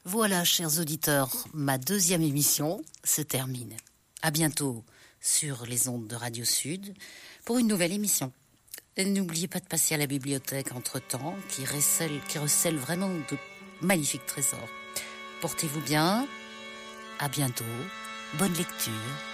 Voilà, chers auditeurs, ma deuxième émission se termine. À bientôt sur les ondes de Radio Sud pour une nouvelle émission. Et n'oubliez pas de passer à la bibliothèque entre-temps, qui recèle vraiment de magnifiques trésors. Portez-vous bien, à bientôt, bonne lecture.